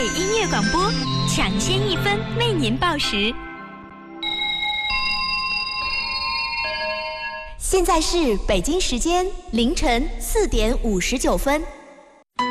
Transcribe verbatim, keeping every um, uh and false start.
音乐广播，抢先一分为您报时。 现在是北京时间凌晨四点五十九分。